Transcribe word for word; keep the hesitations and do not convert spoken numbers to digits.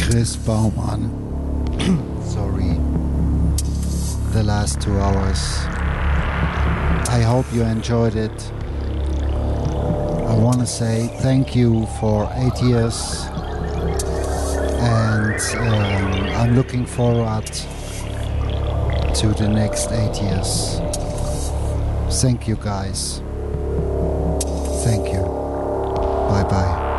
Chris Baumann. Sorry. The last two hours. I hope you enjoyed it. I want to say thank you for eight years. And um, I'm looking forward to the next eight years. Thank you guys. Thank you. Bye bye.